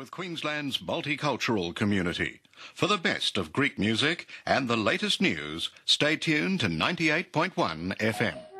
with Queensland's multicultural community. For the best of Greek music and the latest news, stay tuned to 98.1 FM.